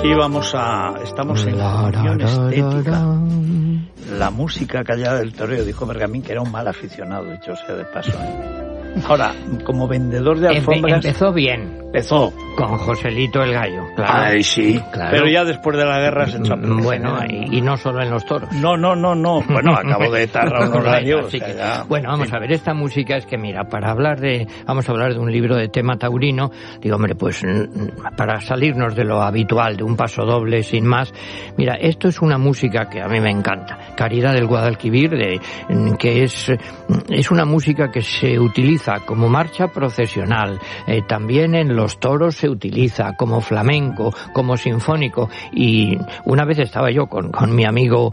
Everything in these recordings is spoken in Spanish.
aquí estamos en la unión estética. La música callada del toreo, dijo Bergamín, que era un mal aficionado, dicho sea de paso. Ahora, como vendedor de alfombras... Empezó bien. Empezó. Con Joselito el Gallo, claro. Ay, sí, claro. Pero ya después de la guerra se echó a perder. Bueno, y no solo en los toros. No. Bueno, acabo de tarrar unos años. Bueno, vamos a ver, esta música es que, mira, vamos a hablar de un libro de tema taurino, digo, hombre, pues para salirnos de lo habitual, de un paso doble, sin más, mira, esto es una música que a mí me encanta, Caridad del Guadalquivir, que es una música que se utiliza como marcha procesional, también en los toros se utiliza como flamenco, como sinfónico, y una vez estaba yo con mi amigo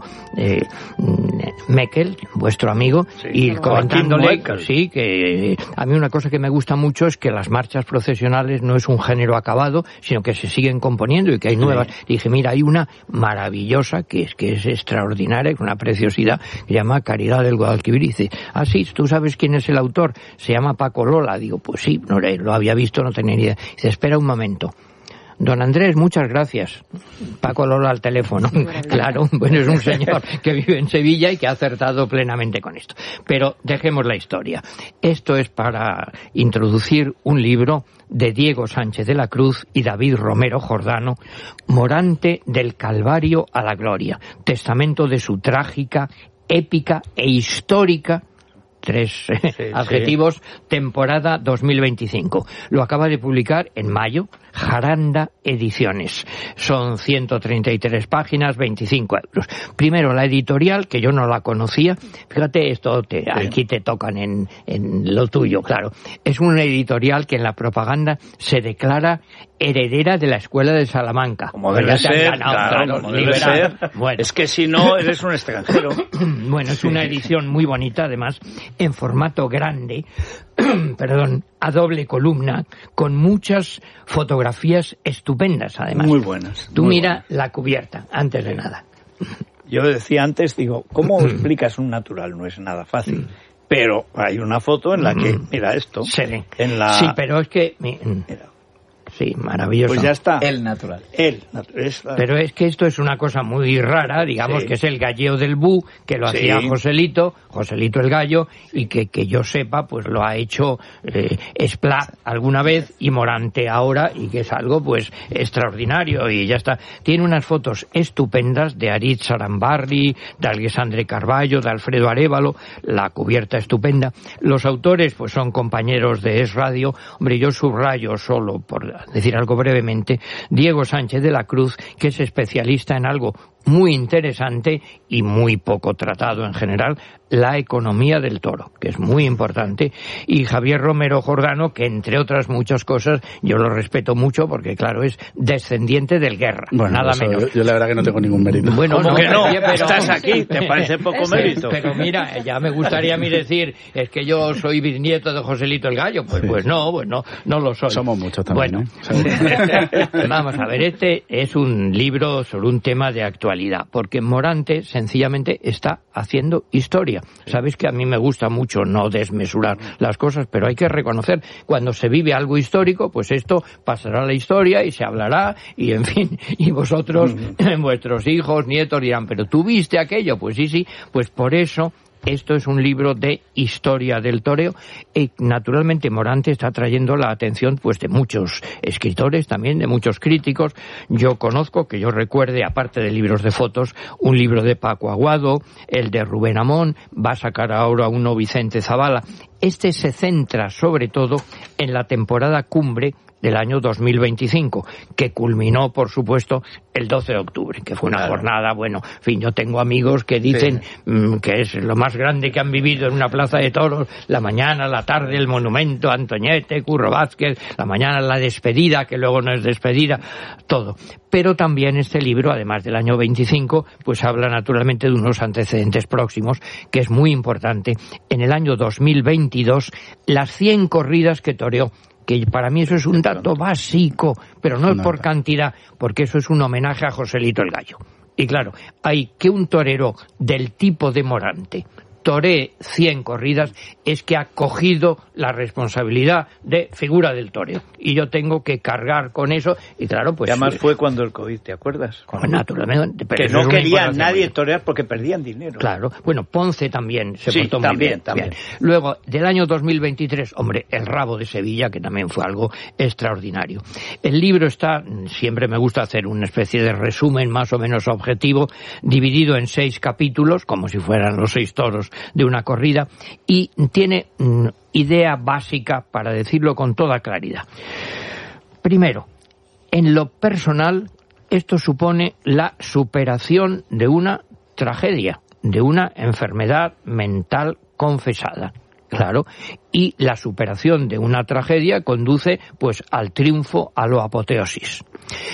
Meckel, vuestro amigo, sí, y comentándole que a mí una cosa que me gusta mucho es que las marchas procesionales no es un género acabado, sino que se siguen componiendo y que hay nuevas. Y dije, mira, hay una maravillosa que es extraordinaria, es una preciosidad, que se llama Caridad del Guadalquivir. Y dice, sí, ¿tú sabes quién es el autor? Se llama Paco Lola. Digo, pues sí, no lo había visto, no tenía ni idea. Dice, espera un momento. Don Andrés, muchas gracias. Paco Lola al teléfono. Claro, bueno, es un señor que vive en Sevilla y que ha acertado plenamente con esto. Pero dejemos la historia. Esto es para introducir un libro de Diego Sánchez de la Cruz y David Romero Jordano, Morante del Calvario a la Gloria, testamento de su trágica, épica e histórica, tres adjetivos, temporada 2025. Lo acaba de publicar en mayo Jaranda Ediciones. Son 133 páginas, 25 euros. Primero, la editorial, que yo no la conocía. Fíjate, aquí te tocan en lo tuyo, claro. Es una editorial que en la propaganda se declara heredera de la Escuela de Salamanca. Como debe ser, claro, como debe ser. Bueno. Es que si no, eres un extranjero. Bueno, es una edición muy bonita, además, en formato grande, a doble columna, con muchas fotografías estupendas, además. Muy buenas. Tú mira la cubierta, antes de nada. Yo decía antes, digo, ¿cómo explicas un natural? No es nada fácil. Pero hay una foto en la que, mira esto. Sí, pero es que... Mira. Sí, maravilloso. Pues ya está. El natural. Pero es que esto es una cosa muy rara, digamos, que es el galleo del Bu, que lo hacía Joselito el Gallo, y que yo sepa, pues lo ha hecho Esplá alguna vez y Morante ahora, y que es algo, pues, extraordinario, y ya está. Tiene unas fotos estupendas de Aritz Arambarri, de Alexandre Carballo, de Alfredo Arévalo, la cubierta estupenda. Los autores, pues, son compañeros de Es Radio. Hombre, yo subrayo solo, por decir algo brevemente, Diego Sánchez de la Cruz, que es especialista en algo muy interesante y muy poco tratado en general, la economía del toro, que es muy importante, y Javier Romero Jordano, que entre otras muchas cosas, yo lo respeto mucho porque, claro, es descendiente del Guerra, nada menos. Yo la verdad que no tengo ningún mérito. Bueno, no, pero estás aquí, ¿te parece poco mérito? Pero mira, ya me gustaría a mí decir, es que yo soy bisnieto de Joselito el Gallo, pues no lo soy. Somos muchos también, bueno, ¿no? Vamos a ver, este es un libro sobre un tema de actualidad, porque Morante sencillamente está haciendo historia. Sabéis que a mí me gusta mucho no desmesurar las cosas, pero hay que reconocer, cuando se vive algo histórico, pues esto pasará a la historia y se hablará, y en fin, y vosotros, vuestros hijos, nietos dirán, pero ¿tú viste aquello? Pues sí, pues por eso esto es un libro de historia del toreo, y naturalmente Morante está trayendo la atención, pues, de muchos escritores, también de muchos críticos. Yo conozco, que yo recuerde, aparte de libros de fotos, un libro de Paco Aguado, el de Rubén Amón, va a sacar ahora uno Vicente Zavala. Este se centra sobre todo en la temporada cumbre del año 2025, que culminó, por supuesto, el 12 de octubre, que fue una jornada, bueno, en fin, yo tengo amigos que dicen que es lo más grande que han vivido en una plaza de toros, la mañana, la tarde, el monumento, Antoñete, Curro Vázquez, la mañana la despedida, que luego no es despedida, todo. Pero también este libro, además del año 25, pues habla naturalmente de unos antecedentes próximos, que es muy importante. En el año 2022, las 100 corridas que toreó, que para mí eso es un dato básico, pero no es por cantidad, porque eso es un homenaje a Joselito el Gallo. Y claro, hay que un torero del tipo de Morante, toree 100 corridas, es que ha cogido la responsabilidad de figura del toreo. Y yo tengo que cargar con eso, y claro, pues... Y además fue cuando el COVID, ¿te acuerdas? Naturalmente. Pero que no quería nadie torear porque perdían dinero. Claro. Bueno, Ponce también se portó muy bien. También. Luego, del año 2023, hombre, el rabo de Sevilla, que también fue algo extraordinario. El libro está, siempre me gusta hacer una especie de resumen más o menos objetivo, dividido en 6 capítulos, como si fueran los 6 toros de una corrida, y tiene idea básica para decirlo con toda claridad. Primero, en lo personal, esto supone la superación de una tragedia, de una enfermedad mental confesada. Claro, y la superación de una tragedia conduce pues al triunfo, a la apoteosis.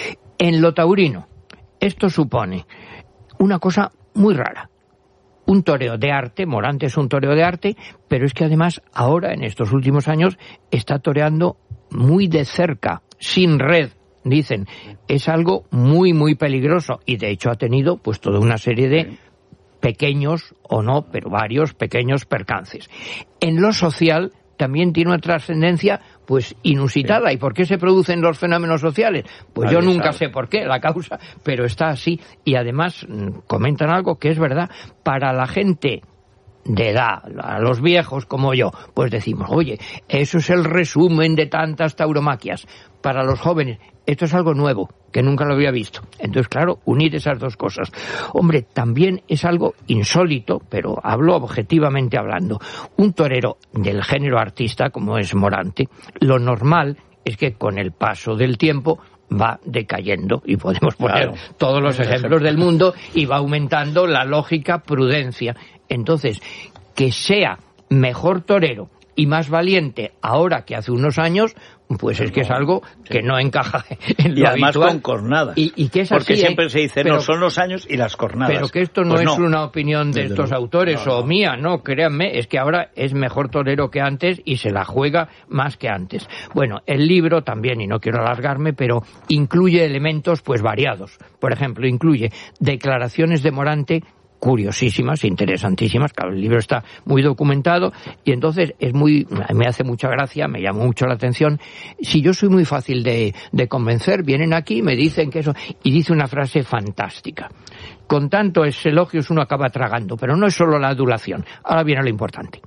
En lo taurino, esto supone una cosa muy rara. Un toreo de arte, Morante es un toreo de arte, pero es que además ahora, en estos últimos años, está toreando muy de cerca, sin red, dicen. Es algo muy, muy peligroso, y de hecho ha tenido pues toda una serie de pequeños, o no, pero varios pequeños percances. En lo social también tiene una trascendencia pues inusitada. ¿Y por qué se producen los fenómenos sociales? Pues yo nunca sé por qué, la causa, pero está así. Y además comentan algo que es verdad, para la gente de edad, a los viejos como yo, pues decimos, oye, eso es el resumen de tantas tauromaquias. Para los jóvenes, esto es algo nuevo, que nunca lo había visto. Entonces, claro, unir esas dos cosas. Hombre, también es algo insólito, pero hablo objetivamente hablando. Un torero del género artista, como es Morante, lo normal es que con el paso del tiempo va decayendo, y podemos poner todos los ejemplos del mundo, y va aumentando la lógica prudencia. Entonces, que sea mejor torero y más valiente ahora que hace unos años, pues es que es algo que no encaja en lo y además habitual. Con cornadas. Y que es porque así, siempre se dice, no, son los años y las cornadas. Pero que esto no pues es una opinión de estos autores o mía, no, créanme, es que ahora es mejor torero que antes y se la juega más que antes. Bueno, el libro también, y no quiero alargarme, pero incluye elementos pues variados. Por ejemplo, incluye declaraciones de Morante curiosísimas, interesantísimas. Claro, el libro está muy documentado y entonces me hace mucha gracia, me llama mucho la atención. Si yo soy muy fácil de convencer, vienen aquí y me dicen que eso, y dice una frase fantástica. Con tantos elogios uno acaba tragando, pero no es solo la adulación. Ahora viene lo importante.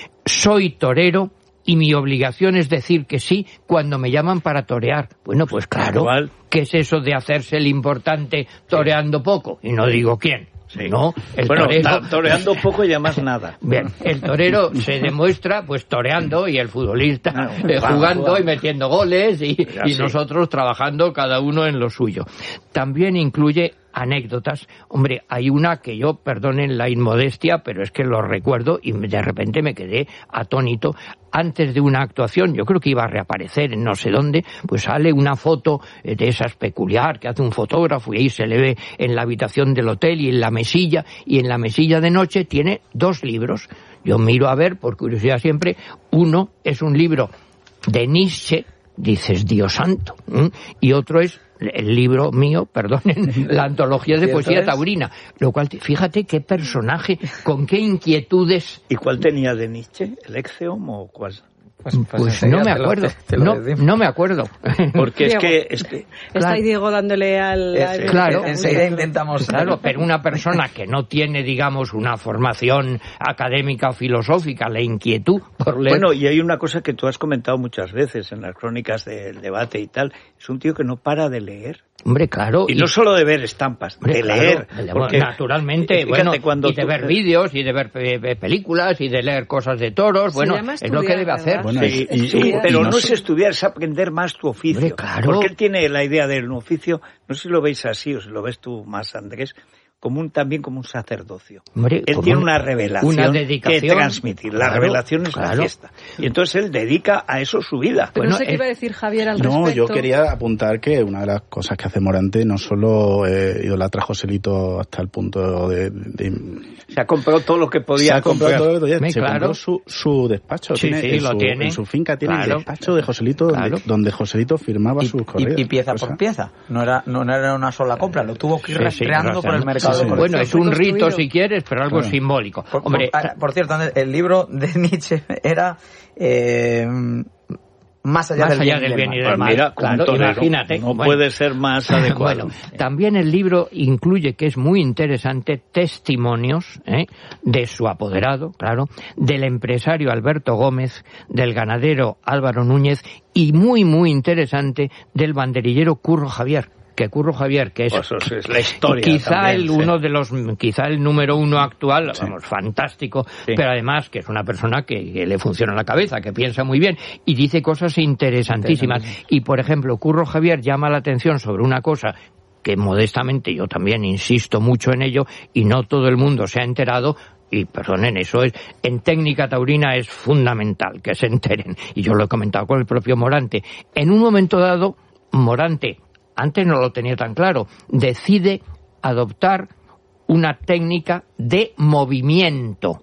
Soy torero y mi obligación es decir que sí cuando me llaman para torear. Bueno, pues claro, ¿qué es eso de hacerse el importante toreando poco? Y no digo quién. Sí. No, toreando poco y además nada. Bien, el torero se demuestra pues toreando, y el futbolista jugando y metiendo goles, y nosotros trabajando cada uno en lo suyo. También incluye anécdotas. Hombre, hay una que yo, perdonen la inmodestia, pero es que lo recuerdo y de repente me quedé atónito. Antes de una actuación, yo creo que iba a reaparecer en no sé dónde, pues sale una foto de esas peculiar que hace un fotógrafo, y ahí se le ve en la habitación del hotel y en la mesilla de noche tiene 2 libros. Yo miro a ver, por curiosidad siempre, uno es un libro de Nietzsche, dices, Dios santo, y otro es el libro mío, perdonen, la antología de poesía taurina, lo cual, fíjate qué personaje, con qué inquietudes. ¿Y cuál tenía de Nietzsche? ¿El Exeom o cuál? Pues no me acuerdo, no me acuerdo. Porque es que está ahí Diego dándole al... Claro, enseguida intentamos... Claro, pero una persona que no tiene, digamos, una formación académica o filosófica, la inquietud por leer... Bueno, y hay una cosa que tú has comentado muchas veces en las crónicas del debate y tal, es un tío que no para de leer. Hombre, claro. Y no solo de ver estampas, de leer. Porque, naturalmente, y de ver vídeos, y de ver películas, y de leer cosas de toros, bueno, es lo que debe hacer. Bueno, pero no es estudiar, es aprender más tu oficio. Hombre, claro. Porque él tiene la idea del oficio, no sé si lo veis así o si lo ves tú más, Andrés, también como un sacerdocio. Hombre, él tiene una revelación, una dedicación, que transmitir. La revelación es la fiesta. Y entonces él dedica a eso su vida. Pero no sé qué iba a decir Javier al respecto. No, yo quería apuntar que una de las cosas que hace Morante no solo idolatra a Joselito hasta el punto de se ha comprado todo lo que podía comprar. Se compró su despacho. Sí, lo tiene. En su finca tiene el despacho de Joselito, donde Joselito firmaba sus correos. Y pieza por pieza. No era una sola compra, lo tuvo que ir rastreando por el mercado. Bueno, es un rito si quieres, pero algo simbólico. Hombre, por cierto, el libro de Nietzsche era más allá del bien y del mal. Mira, claro, imagínate. No puede ser más adecuado. Bueno, también el libro incluye, que es muy interesante, testimonios de su apoderado, claro, del empresario Alberto Gómez, del ganadero Álvaro Núñez y muy, muy interesante del banderillero Curro Javier. Que Curro Javier, que es la historia quizá también, quizá el número uno actual, vamos, fantástico, pero además que es una persona que le funciona la cabeza, que piensa muy bien y dice cosas interesantísimas. Y por ejemplo, Curro Javier llama la atención sobre una cosa que modestamente yo también insisto mucho en ello y no todo el mundo se ha enterado. Y perdonen, eso es, en técnica taurina es fundamental que se enteren, y yo lo he comentado con el propio Morante. En un momento dado, Morante, antes no lo tenía tan claro, decide adoptar una técnica de movimiento.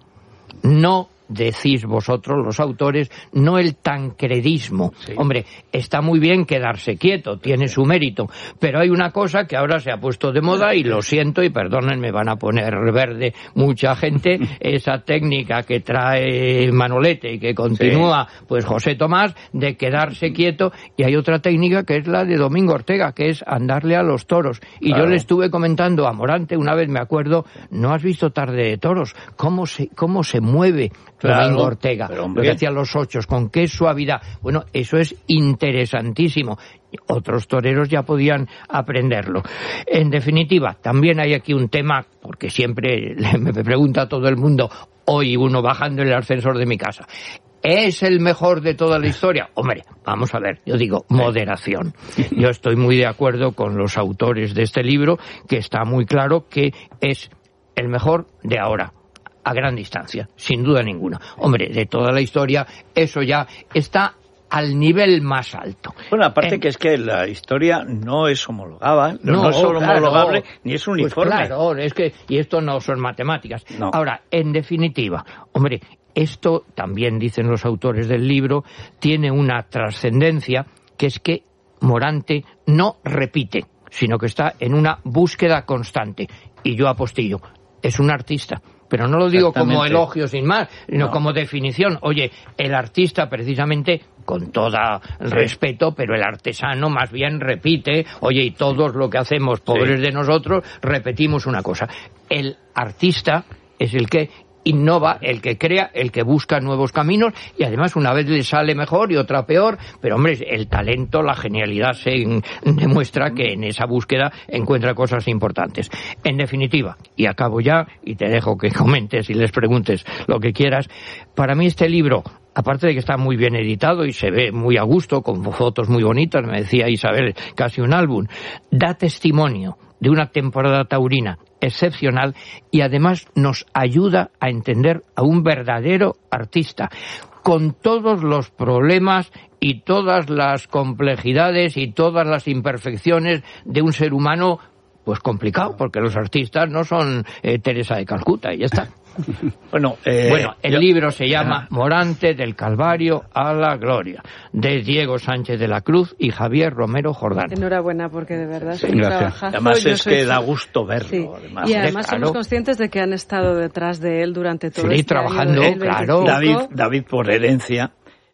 No decís vosotros, los autores, no el tancredismo. Sí. Hombre, está muy bien quedarse quieto, tiene su mérito, pero hay una cosa que ahora se ha puesto de moda y lo siento y perdonen, me van a poner verde mucha gente, esa técnica que trae Manolete y que continúa pues José Tomás, de quedarse quieto, y hay otra técnica que es la de Domingo Ortega, que es andarle a los toros. Y yo le estuve comentando a Morante una vez, me acuerdo, ¿no has visto Tarde de Toros? ¿Cómo se mueve Domingo Ortega? Lo que hacían los ochos, con qué suavidad. Bueno, eso es interesantísimo. Otros toreros ya podían aprenderlo. En definitiva, también hay aquí un tema, porque siempre me pregunta todo el mundo, hoy uno bajando en el ascensor de mi casa, ¿es el mejor de toda la historia? Hombre, vamos a ver, yo digo moderación. Yo estoy muy de acuerdo con los autores de este libro, que está muy claro que es el mejor de ahora, a gran distancia, sin duda ninguna. Hombre, de toda la historia, eso ya está al nivel más alto. Bueno, aparte que es que la historia no es homologable, no es homologable, ni es uniforme. Pues claro, es que, y esto no son matemáticas. No. Ahora, en definitiva, hombre, esto también dicen los autores del libro, tiene una trascendencia, que es que Morante no repite, sino que está en una búsqueda constante. Y yo apostillo, es un artista. Pero no lo digo como elogio sin más, sino como definición. Oye, el artista precisamente, con todo respeto, pero el artesano más bien repite, oye, y todos lo que hacemos, pobres de nosotros, repetimos una cosa. El artista es el que innova, el que crea, el que busca nuevos caminos, y además una vez le sale mejor y otra peor, pero hombre, el talento, la genialidad se demuestra que en esa búsqueda encuentra cosas importantes. En definitiva, y acabo ya, y te dejo que comentes y les preguntes lo que quieras, para mí este libro, aparte de que está muy bien editado y se ve muy a gusto, con fotos muy bonitas, me decía Isabel, casi un álbum, da testimonio de una temporada taurina excepcional y además nos ayuda a entender a un verdadero artista, con todos los problemas y todas las complejidades y todas las imperfecciones de un ser humano pues complicado, porque los artistas no son Teresa de Calcuta y ya está. Bueno, el libro se llama Morante del Calvario a la Gloria, de Diego Sánchez de la Cruz y Javier Romero Jordán. Enhorabuena, porque de verdad es un trabajazo. Además es que da gusto verlo. Sí. Además. Y además somos conscientes de que han estado detrás de él durante todo este trabajando, año. Claro. David por herencia.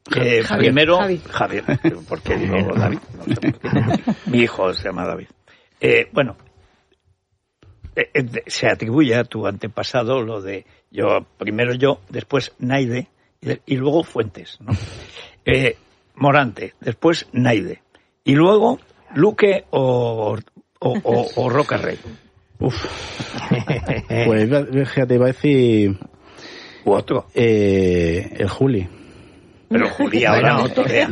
Primero, Javier, ¿por qué digo David? No sé por qué. Mi hijo se llama David. Se atribuye a tu antepasado lo de primero yo, después Naide y luego Fuentes, ¿no? Morante, después Naide y luego Luque o Roca Rey. Pues fíjate, iba a decir otro. El Juli. Pero Juli ahora no torea.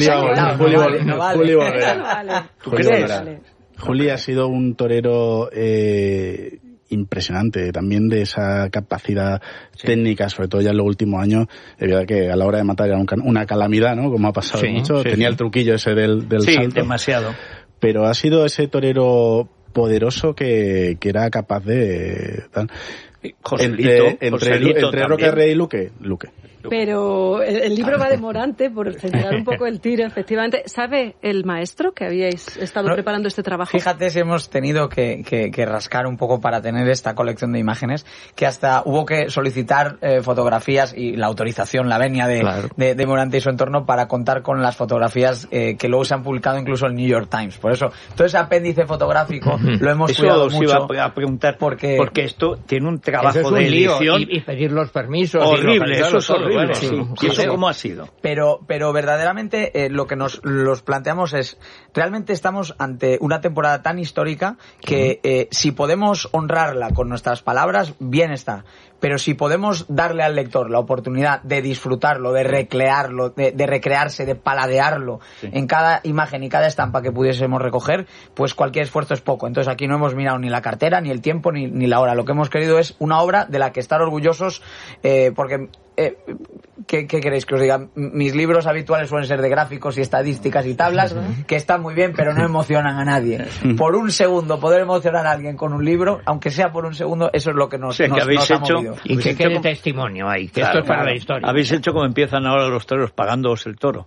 ¿Tú crees? Juli ha sido un torero impresionante, también de esa capacidad técnica, sobre todo ya en los últimos años. Es verdad que a la hora de matar era una calamidad, ¿no? Como ha pasado mucho. Tenía el truquillo ese del salto. Demasiado. Pero ha sido ese torero poderoso que era capaz de... Joselito entre Roca Rey y Luque. Pero el libro va de Morante, por centrar un poco el tiro, efectivamente. ¿Sabe el maestro que habíais estado preparando este trabajo? Fíjate si hemos tenido que rascar un poco para tener esta colección de imágenes, que hasta hubo que solicitar fotografías y la autorización, la venia de Morante y su entorno para contar con las fotografías que luego se han publicado incluso en el New York Times. Por eso, todo ese apéndice fotográfico lo hemos cuidado mucho. Eso os iba a preguntar, porque esto tiene un trabajo de edición. Y pedir los permisos. Horrible, eso es horrible. Sí. ¿Y eso cómo ha sido? Pero verdaderamente lo que nos planteamos es, realmente estamos ante una temporada tan histórica que si podemos honrarla con nuestras palabras, bien está. Pero si podemos darle al lector la oportunidad de disfrutarlo, de recrearlo, de recrearse, de paladearlo en cada imagen y cada estampa que pudiésemos recoger, pues cualquier esfuerzo es poco. Entonces aquí no hemos mirado ni la cartera, ni el tiempo, ni la hora. Lo que hemos querido es una obra de la que estar orgullosos, porque... ¿Qué queréis que os diga? Mis libros habituales suelen ser de gráficos y estadísticas y tablas, que están muy bien, pero no emocionan a nadie. Por un segundo, poder emocionar a alguien con un libro, aunque sea por un segundo, eso es lo que nos ha movido. Y que quede testimonio ahí, que esto es para la historia. Habéis hecho como empiezan ahora los toreros, pagándoos el toro.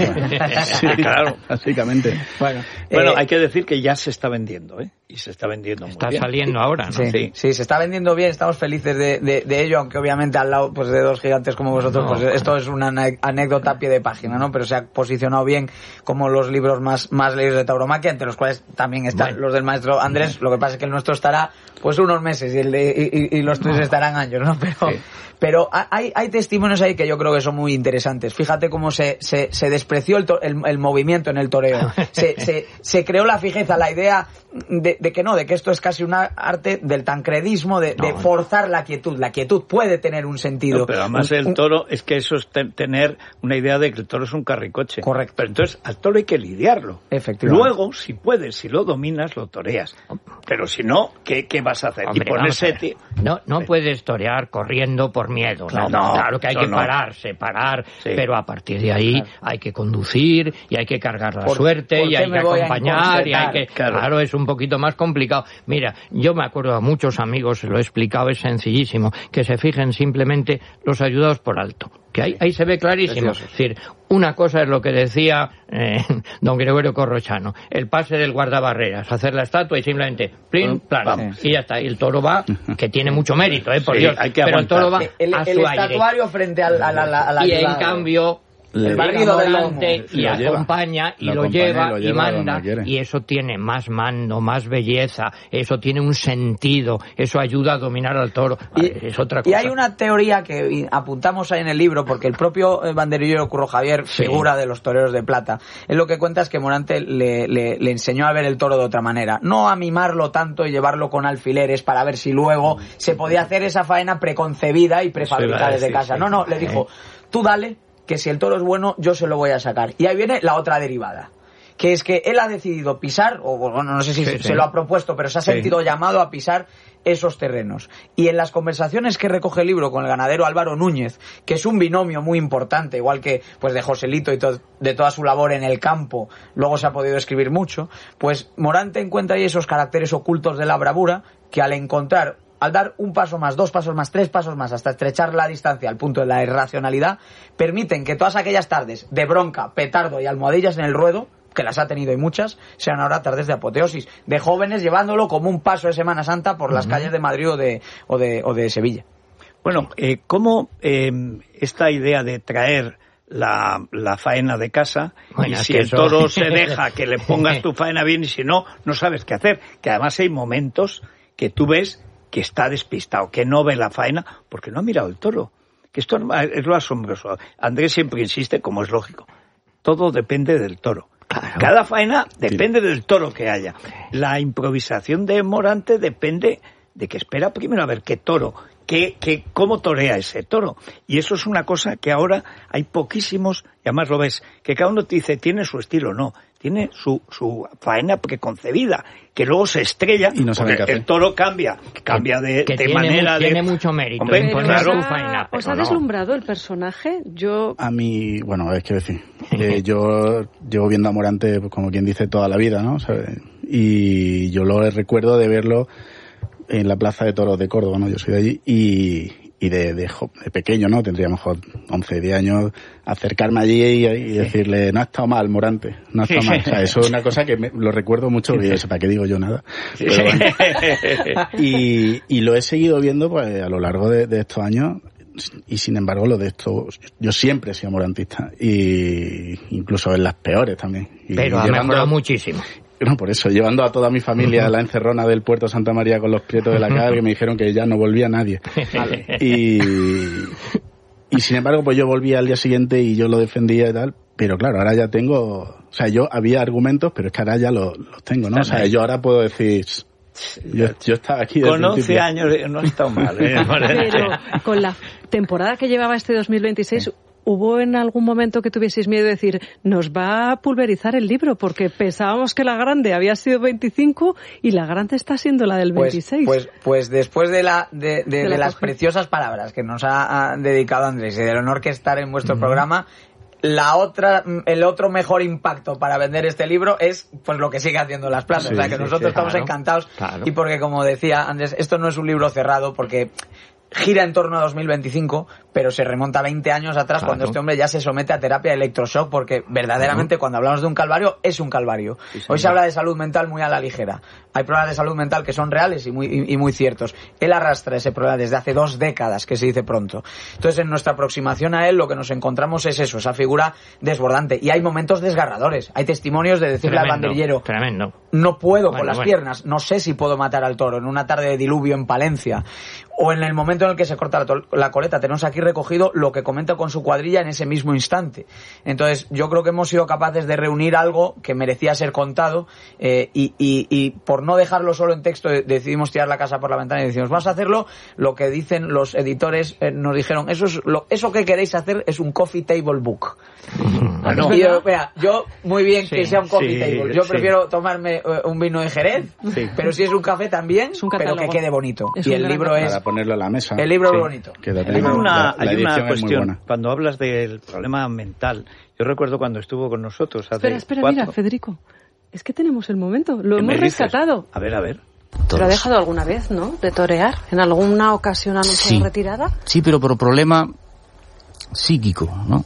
Sí, claro, básicamente. Bueno, hay que decir que ya se está vendiendo, ¿eh? Y se está vendiendo muy bien. Está saliendo ahora, ¿no? Sí, se está vendiendo bien, estamos felices de ello, aunque obviamente al lado pues de dos gigantes como vosotros, pues esto es una anécdota a pie de página, ¿no? Pero se ha posicionado bien como los libros más leídos de tauromaquia, entre los cuales también están los del maestro Andrés. Lo que pasa es que el nuestro estará pues unos meses y los tuyos estarán años, ¿no? Pero hay testimonios ahí que yo creo que son muy interesantes. Fíjate cómo se despreció el movimiento en el toreo. Se creó la fijeza, la idea de que esto es casi un arte del tancredismo, de forzar la quietud. La quietud puede tener un sentido. Pero además el toro, es que eso es tener una idea de que el toro es un carricoche. Correcto. Pero entonces al toro hay que lidiarlo. Efectivamente. Luego, si puedes, si lo dominas, lo toreas. Pero si no, ¿qué vas a hacer? Hombre, y ponerse... No puedes torear corriendo por miedo. Claro que hay que parar, pero a partir de ahí hay que conducir y hay que cargar la suerte y hay que acompañar y hay que... Claro, es un poquito más complicado. Mira, yo me acuerdo a muchos amigos, se lo he explicado, es sencillísimo, que se fijen simplemente los ayudados por alto. Que ahí se ve clarísimo. Es decir, una cosa es lo que decía don Gregorio Corrochano, el pase del guardabarreras, hacer la estatua y simplemente plin, plan, y ya está. Y el toro va, que tiene mucho mérito, por Dios, hay que pero el toro va el a su estatuario aire. Frente a la y en cambio el barrido delante y acompaña y lo lleva y manda, y eso tiene más mando, más belleza, eso tiene un sentido, eso ayuda a dominar al toro, es otra cosa. Y hay una teoría que apuntamos ahí en el libro, porque el propio banderillero Curro Javier, figura de los toreros de plata, es lo que cuenta, es que Morante le enseñó a ver el toro de otra manera, no a mimarlo tanto y llevarlo con alfileres para ver si luego se podía hacer esa faena preconcebida y prefabricada desde casa. No, le dijo, tú dale, que si el toro es bueno, yo se lo voy a sacar. Y ahí viene la otra derivada, que es que él ha decidido pisar, o bueno, no sé si se lo ha propuesto, pero se ha sentido llamado a pisar esos terrenos. Y en las conversaciones que recoge el libro con el ganadero Álvaro Núñez, que es un binomio muy importante, igual que pues de Joselito y de toda su labor en el campo, luego se ha podido escribir mucho, pues Morante encuentra ahí esos caracteres ocultos de la bravura que al dar un paso más, 2 pasos más, 3 pasos más, hasta estrechar la distancia al punto de la irracionalidad, permiten que todas aquellas tardes de bronca, petardo y almohadillas en el ruedo, que las ha tenido y muchas, sean ahora tardes de apoteosis, de jóvenes llevándolo como un paso de Semana Santa por las calles de Madrid o de Sevilla. Bueno, ¿cómo esta idea de traer la faena de casa, y si el toro se deja que le pongas tu faena bien, y si no, no sabes qué hacer? Que además hay momentos que tú ves que está despistado, que no ve la faena, porque no ha mirado el toro. Que esto es lo asombroso. Andrés siempre insiste, como es lógico, todo depende del toro. Claro. Cada faena depende del toro que haya. La improvisación de Morante depende de que espera primero a ver qué toro, cómo torea ese toro. Y eso es una cosa que ahora hay poquísimos, y además lo ves, que cada uno te dice, tiene su estilo, no, tiene su faena preconcebida, que luego se estrella, y no sabe porque el toro cambia de manera. Tiene mucho mérito. Hombre, claro. ¿Os ha deslumbrado el personaje? A mí, bueno, es que decir, yo llevo viendo a Morante, como quien dice, toda la vida, ¿no? ¿Sabes? Y yo lo recuerdo de verlo en la Plaza de Toros de Córdoba, ¿no? Yo soy de allí, de pequeño, ¿no? Tendría a lo mejor 11, 10 años, acercarme allí y decirle, no ha estado mal, Morante, no ha estado mal. O sea, eso es una cosa que lo recuerdo mucho, y ¿para qué digo yo nada? Pero bueno. Y lo he seguido viendo pues a lo largo de estos años, y sin embargo lo de esto, yo siempre he sido morantista, y incluso en las peores también. Pero ha mejorado muchísimo. No, por eso, llevando a toda mi familia a la encerrona del puerto Santa María con los prietos de la cara, que me dijeron que ya no volvía nadie. Y sin embargo, pues yo volvía al día siguiente y yo lo defendía y tal, pero claro, ahora ya tengo, o sea, yo había argumentos, pero es que ahora ya los tengo, ¿no? O sea, yo ahora puedo decir, yo estaba aquí con 11 años no he estado mal, Pero con la temporada que llevaba este 2026, ¿hubo en algún momento que tuvieseis miedo de decir, nos va a pulverizar el libro? Porque pensábamos que la grande había sido 25 y la grande está siendo la del 26. Pues después de las preciosas palabras que nos ha dedicado Andrés y del honor que estar en vuestro programa, el otro mejor impacto para vender este libro es pues lo que sigue haciendo en las plazas. Sí, o sea, que nosotros estamos encantados. Claro. Y porque, como decía Andrés, esto no es un libro cerrado, porque gira en torno a 2025, pero se remonta 20 años atrás, cuando este hombre ya se somete a terapia de electroshock, porque verdaderamente cuando hablamos de un calvario, es un calvario. Hoy se habla de salud mental muy a la ligera. Hay problemas de salud mental que son reales y muy ciertos. Él arrastra ese problema desde hace 2 décadas, que se dice pronto. Entonces, en nuestra aproximación a él, lo que nos encontramos es eso, esa figura desbordante. Y hay momentos desgarradores. Hay testimonios de decirle al banderillero, no puedo con las piernas, no sé si puedo matar al toro, en una tarde de diluvio en Palencia. O en el momento en el que se corta la coleta. Tenemos aquí recogido lo que comenta con su cuadrilla en ese mismo instante. Entonces, yo creo que hemos sido capaces de reunir algo que merecía ser contado, y por no dejarlo solo en texto, decidimos tirar la casa por la ventana y decimos, vamos a hacerlo. Lo que dicen los editores, nos dijeron, eso que queréis hacer es un coffee table book. Y yo muy bien que sea un coffee table. Yo prefiero tomarme un vino de Jerez, pero si es un café también, pero que quede bonito. Y el libro es... Para ponerlo a la mesa. El libro es bonito. Hay una cuestión. Cuando hablas del problema mental, yo recuerdo cuando estuvo con nosotros hace Espera, mira, Federico, es que tenemos el momento, lo hemos rescatado. A ver. Pero ha dejado alguna vez, ¿no?, de torear. ¿En alguna ocasión ha anunciado retirada? Sí, pero por problema psíquico, ¿no?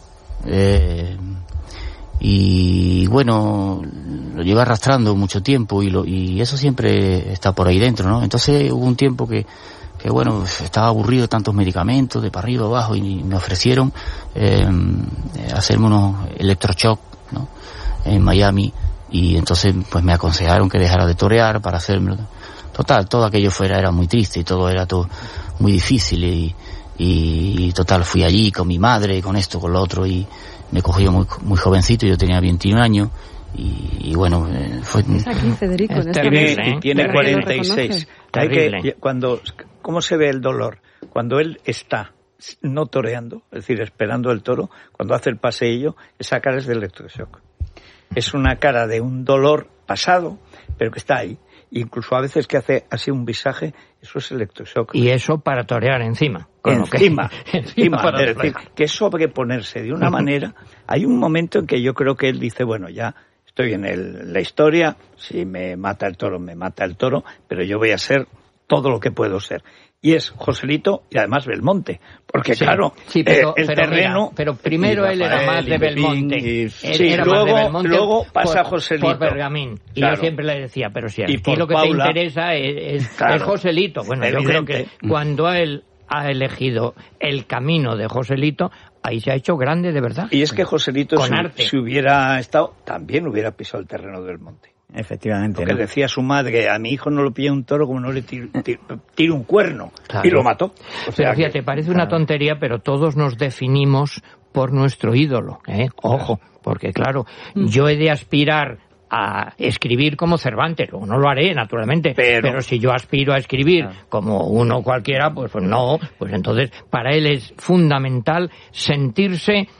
Y bueno, lo lleva arrastrando mucho tiempo y eso siempre está por ahí dentro, ¿no? Entonces hubo un tiempo que bueno, estaba aburrido de tantos medicamentos, de para arriba, abajo, y me ofrecieron hacerme unos electroshock, ¿no?, en Miami, y entonces pues me aconsejaron que dejara de torear para hacérmelo. Total, todo aquello era muy triste y todo era todo muy difícil, y total, fui allí con mi madre, con esto, con lo otro, y me cogió muy jovencito, yo tenía 21 años, y bueno, fue... Es aquí, Federico, es terrible, tiene 46. ¿Cómo se ve el dolor? Cuando él está no toreando, es decir, esperando el toro, cuando hace el paseillo, esa cara es de electroshock. Es una cara de un dolor pasado, pero que está ahí. Incluso a veces que hace así un visaje, eso es electroshock. Y eso para torear encima. Encima. Es decir, que es sobreponerse de una manera. Hay un momento en que yo creo que él dice, bueno, ya estoy en la historia, si me mata el toro, me mata el toro, pero yo voy a ser todo lo que puedo ser. Y es Joselito y además Belmonte, porque claro, el terreno... pero primero él era más de Belmonte. Luego pasa Joselito. Por Bergamín. Y yo siempre le decía, pero si a ti lo que te interesa es Joselito. Bueno, yo creo que cuando él ha elegido el camino de Joselito, ahí se ha hecho grande de verdad. Y es que Joselito, si hubiera estado, también hubiera pisado el terreno del monte. Efectivamente. Porque decía su madre, a mi hijo no lo pilla un toro como no le tiro un cuerno. Claro. Y lo mató. Pero fíjate, parece una tontería, pero todos nos definimos por nuestro ídolo. Ojo, porque claro, yo he de aspirar a escribir como Cervantes, o no lo haré, naturalmente, pero si yo aspiro a escribir como uno cualquiera, pues no, pues entonces para él es fundamental sentirse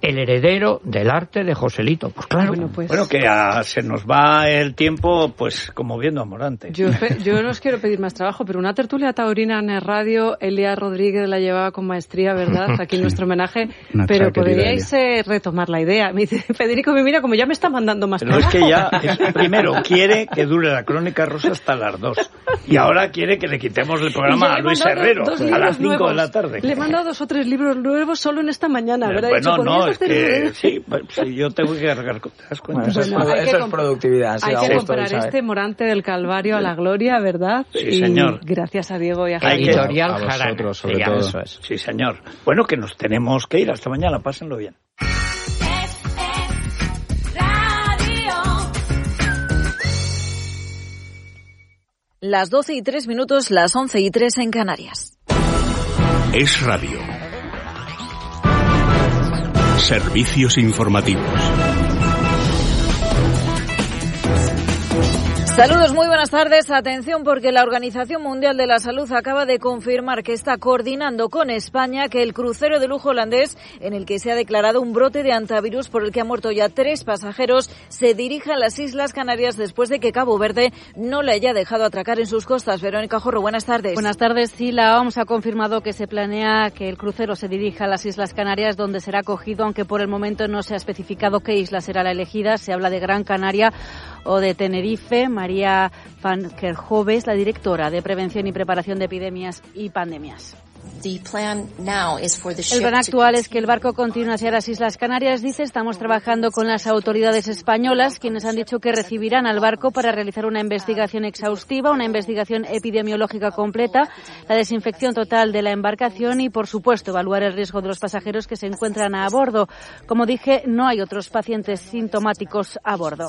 el heredero del arte de Joselito. Pues claro. Bueno, que se nos va el tiempo, pues, como viendo a Morante. Yo no os quiero pedir más trabajo, pero una tertulia taurina en el radio, Elia Rodríguez la llevaba con maestría, ¿verdad? Aquí nuestro homenaje. Pero podríais retomar la idea. Me dice, Federico me mira como ya me está mandando más trabajo. Pero es que primero quiere que dure la Crónica Rosa hasta las 2. Y ahora quiere que le quitemos el programa a Luis Herrero a las 5 de la tarde. Le he mandado 2 o 3 libros nuevos solo en esta mañana, ¿verdad? Bueno, no, es que sí, yo tengo que cargar. ¿Te das cuenta? Bueno, eso es productividad. Hay que comparar este Morante del Calvario a la gloria, ¿verdad? Sí, señor. Y gracias a Diego y a Javier. Editorial a vosotros, sobre todo. Eso es. Sí, señor. Bueno, que nos tenemos que ir. Hasta mañana. Pásenlo bien. Las 12:03, las 11:03 en Canarias. Es Radio. Servicios informativos. Saludos, muy buenas tardes. Atención porque la Organización Mundial de la Salud acaba de confirmar que está coordinando con España que el crucero de lujo holandés, en el que se ha declarado un brote de hantavirus por el que han muerto ya 3 pasajeros, se dirija a las Islas Canarias después de que Cabo Verde no le haya dejado atracar en sus costas. Verónica Jorro, buenas tardes. Buenas tardes. Sí, la OMS ha confirmado que se planea que el crucero se dirija a las Islas Canarias, donde será acogido, aunque por el momento no se ha especificado qué isla será la elegida. Se habla de Gran Canaria o de Tenerife. María Van Kerkhove, la directora de Prevención y Preparación de Epidemias y Pandemias. El plan actual es que el barco continúe hacia las Islas Canarias. Dice, estamos trabajando con las autoridades españolas, quienes han dicho que recibirán al barco para realizar una investigación exhaustiva, una investigación epidemiológica completa, la desinfección total de la embarcación y, por supuesto, evaluar el riesgo de los pasajeros que se encuentran a bordo. Como dije, no hay otros pacientes sintomáticos a bordo.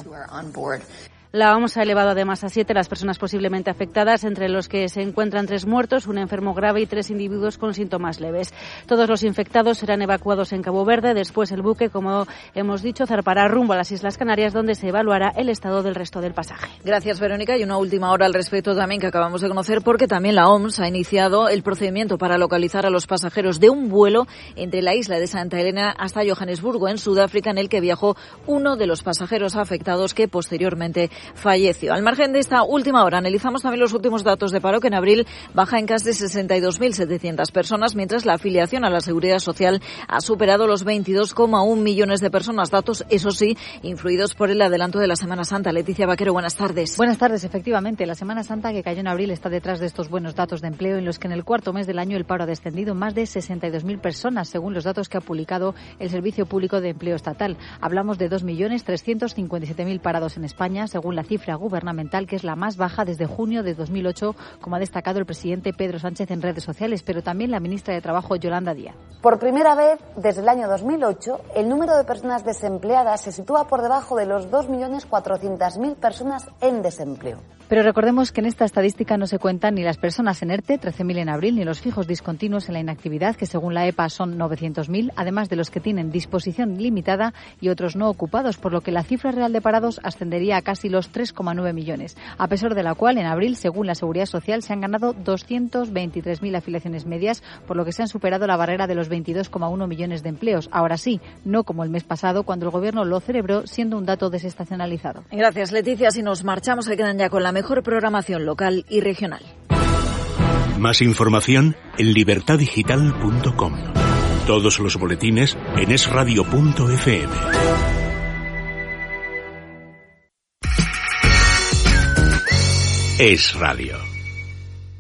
La OMS ha elevado además a 7 las personas posiblemente afectadas, entre los que se encuentran 3 muertos, un enfermo grave y 3 individuos con síntomas leves. Todos los infectados serán evacuados en Cabo Verde. Después el buque, como hemos dicho, zarpará rumbo a las Islas Canarias, donde se evaluará el estado del resto del pasaje. Gracias, Verónica. Y una última hora al respecto también que acabamos de conocer, porque también la OMS ha iniciado el procedimiento para localizar a los pasajeros de un vuelo entre la isla de Santa Helena hasta Johannesburgo, en Sudáfrica, en el que viajó uno de los pasajeros afectados, que posteriormente falleció. Al margen de esta última hora, analizamos también los últimos datos de paro, que en abril baja en casi 62.700 personas, mientras la afiliación a la Seguridad Social ha superado los 22,1 millones de personas. Datos, eso sí, influidos por el adelanto de la Semana Santa. Leticia Vaquero, buenas tardes. Buenas tardes, efectivamente. La Semana Santa, que cayó en abril, está detrás de estos buenos datos de empleo, en los que en el cuarto mes del año el paro ha descendido más de 62.000 personas, según los datos que ha publicado el Servicio Público de Empleo Estatal. Hablamos de 2.357.000 parados en España, según la cifra gubernamental, que es la más baja desde junio de 2008, como ha destacado el presidente Pedro Sánchez en redes sociales, pero también la ministra de Trabajo, Yolanda Díaz. Por primera vez desde el año 2008, el número de personas desempleadas se sitúa por debajo de los 2.400.000 personas en desempleo. Pero recordemos que en esta estadística no se cuentan ni las personas en ERTE, 13.000 en abril, ni los fijos discontinuos en la inactividad, que según la EPA son 900.000, además de los que tienen disposición limitada y otros no ocupados, por lo que la cifra real de parados ascendería a casi los 3,9 millones, a pesar de la cual en abril, según la Seguridad Social, se han ganado 223.000 afiliaciones medias, por lo que se han superado la barrera de los 22,1 millones de empleos. Ahora sí, no como el mes pasado, cuando el Gobierno lo celebró, siendo un dato desestacionalizado. Gracias, Leticia. Si nos marchamos, se quedan ya con la mejor programación local y regional. Más información en libertadigital.com. Todos los boletines en esradio.fm. Es Radio.